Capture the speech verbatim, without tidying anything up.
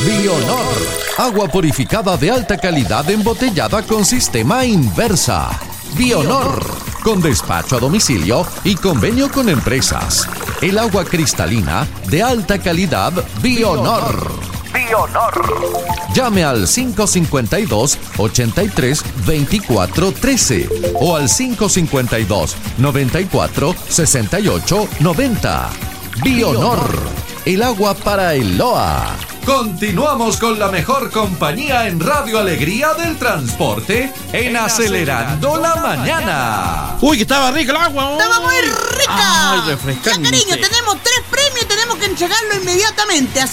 Bionor, agua purificada de alta calidad embotellada con sistema inversa. Bionor, con despacho a domicilio y convenio con empresas. El agua cristalina de alta calidad Bionor. Bionor. Llame al cinco cinco dos, ocho tres, dos cuatro uno tres o al cinco cinco dos, nueve cuatro, seis ocho nueve cero. Bionor, el agua para el L O A. Continuamos con la mejor compañía en Radio Alegría del Transporte en Acelerando la Mañana. Uy, que estaba rica el agua. Oh. Estaba muy rica. Ay, refrescante. Ya, cariño, tenemos tres premios y tenemos que entregarlo inmediatamente.